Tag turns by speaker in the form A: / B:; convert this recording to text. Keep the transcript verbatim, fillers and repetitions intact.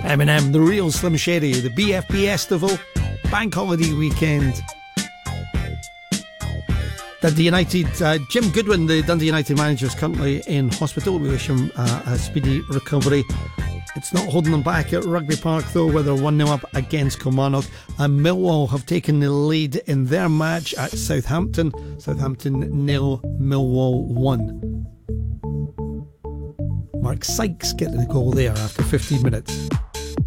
A: Eminem, the real Slim Shady, the B F B Festival, Bank Holiday Weekend. Dundee United, uh, Jim Goodwin, the Dundee United manager, is currently in hospital. We wish him uh, a speedy recovery. It's not holding them back at Rugby Park though, where they're one nil up against Kilmarnock. And Millwall have taken the lead in their match at Southampton. Southampton nil, Millwall one. Mark Sykes getting the goal there after fifteen minutes.